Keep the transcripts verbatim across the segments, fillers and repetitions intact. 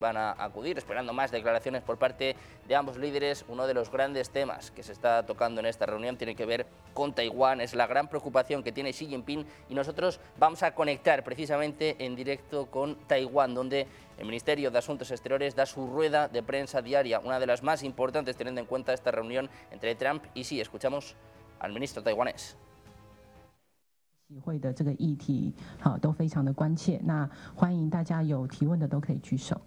van a acudir, esperando más declaraciones por parte de ambos líderes. Uno de los grandes temas que se está tocando en esta reunión tiene que ver con Taiwán, es la gran preocupación que tiene Xi Jinping, y nosotros vamos a conectar precisamente en directo con Taiwán, donde el Ministerio de Asuntos Exteriores da su rueda de prensa diaria, una de las más importantes teniendo en cuenta esta reunión entre Trump y Xi. Escuchamos al ministro taiwanés. 会的这个议题，好，都非常的关切。那欢迎大家有提问的都可以举手。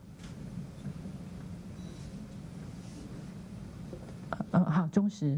呃，好，中时。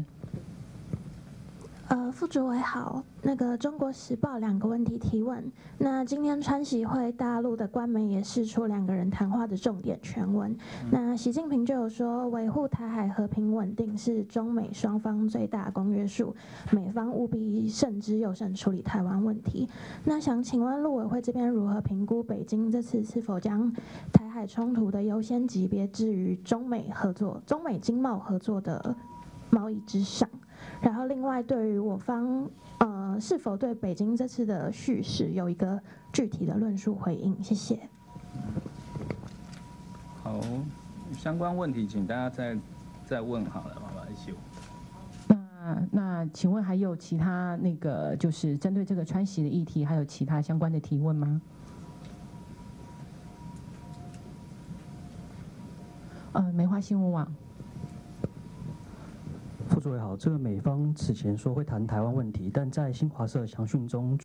呃，副主委好，那个《中国时报》两个问题提问。那今天川习会大陆的官媒也释出两个人谈话的重点全文。那习近平就有说，维护台海和平稳定是中美双方最大公约数，美方务必慎之又慎处理台湾问题。那想请问陆委会这边如何评估北京这次是否将台海冲突的优先级别置于中美合作、中美经贸合作的贸易之上？ 然后，另外对于我方，呃，是否对北京这次的叙事有一个具体的论述回应？谢谢。 好，相关问题请大家再再问好了，好吧？一起。 那那，请问还有其他那个就是针对这个川习的议题，还有其他相关的提问吗？呃，梅花新闻网。 副主委好，这个美方此前说会谈台湾问题，但在新华社详讯中。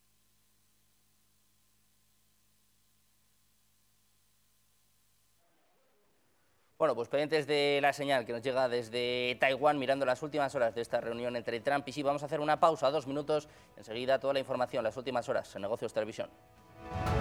Bueno, pues pendientes de la señal que nos llega desde Taiwán, mirando las últimas horas de esta reunión entre Trump y Xi, vamos a hacer una pausa, dos minutos, enseguida toda la información, las últimas horas en Negocios Televisión.